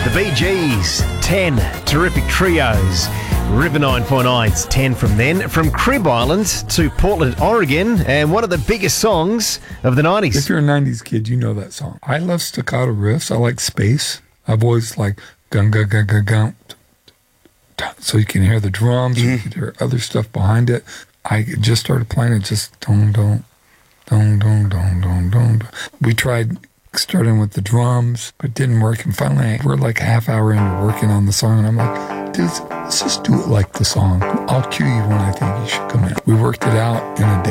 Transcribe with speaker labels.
Speaker 1: The Bee Gees, 10 terrific trios. River 949's 10 from then. From Crib Island to Portland, Oregon, and one of the biggest songs of the 90s.
Speaker 2: If you're a 90s kid, you know that song. I love staccato riffs. I like space. I've always liked gun, gun, gun, gun, gun. So you can hear the drums, you can hear other stuff behind it. I just started playing it, just dong, dong, dong, dong, dong, dong, dong. We tried starting with the drums, but it didn't work. And finally, we're like a half hour into working on the song, and I'm like, dude, let's just do it like the song. I'll cue you when I think you should come in. We worked it out in a day.